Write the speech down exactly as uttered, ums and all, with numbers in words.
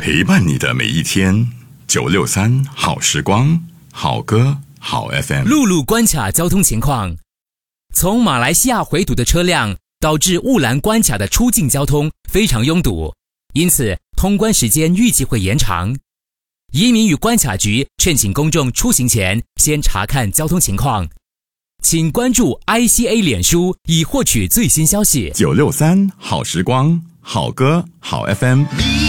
陪伴你的每一天。九六三好时光，好歌好 F M。 陆路关卡交通情况，从马来西亚回堵的车辆导致雾兰关卡的出境交通非常拥堵，因此通关时间预计会延长。移民与关卡局劝请公众出行前先查看交通情况，请关注 I C A 脸书以获取最新消息。 九六三好时光，好歌好 F M。